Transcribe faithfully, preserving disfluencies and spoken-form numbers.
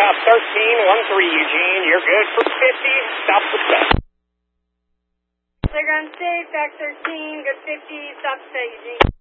stop thirteen one three Eugene. You're good for fifty. Stop the set. Playground safe, back thirteen, good fifty, stop the set, Eugene.